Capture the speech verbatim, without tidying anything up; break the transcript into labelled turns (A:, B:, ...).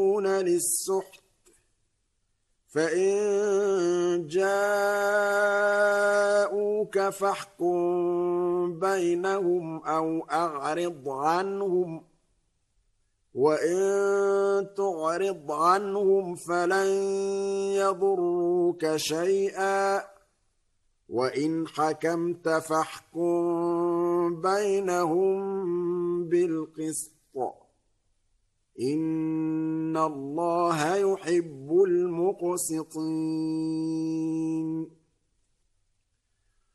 A: للسحت فإن جاءوك فاحكم بينهم أو أعرض عنهم وإن تعرض عنهم فلن يضروك شيئا وإن حكمت فاحكم بينهم بالقسط إن الله يحب المقسطين